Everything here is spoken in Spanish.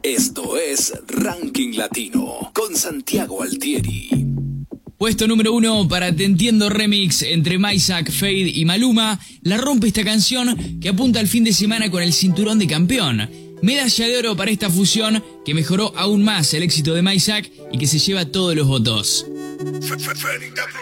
Esto es Ranking Latino con Santiago Altieri. Puesto número 1 para Te Entiendo Remix entre Maysak, Fade y Maluma. La rompe esta canción que apunta al fin de semana con el cinturón de campeón. Medalla de oro para esta fusión que mejoró aún más el éxito de Maysak y que se lleva todos los votos.